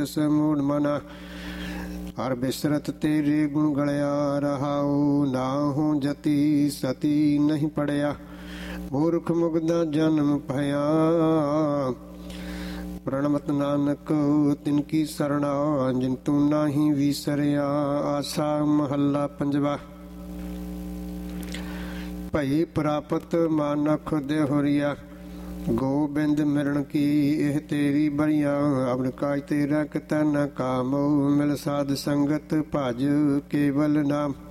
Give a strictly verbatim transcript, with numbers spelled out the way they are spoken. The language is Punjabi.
ਮੂੜ ਮਨਾ ਹਰ ਬਿਸਰਤ ਤੇਰੇ ਗੁਣ ਗਲਿਆ ਰਹਾਉ। ਨਾ ਹੋ ਜਤੀ ਸਤੀ ਨਹੀਂ ਪੜਿਆ ਮੂਰਖ ਮੁਗਦਾ ਜਨਮ ਭਇਆ। ਪ੍ਰਣਮਤ ਨਾਨਕ ਤਿਨ ਕੀ ਸਰਣਾ ਜਿਨ ਤੂੰ ਨਾਹੀ ਵੀਸਰਿਆ। ਆਸਾ ਮਹੱਲਾ ਪੰਜਵਾ। ਭਈ ਪ੍ਰਾਪਤ ਮਾਨਖ ਦੇਹੁਰੀਆ ਗੋਬਿੰਦ ਮਿਲਣ ਕੀ ਇਹ ਤੇਰੀ ਬਰੀਆ। ਅਵਨ ਕਾਜ ਤੇਰਾ ਕਿਤੈ ਨ ਕਾਮੋ ਮਿਲ ਸਾਧ ਸੰਗਤ ਭਜ ਕੇਵਲ ਨਾਮ।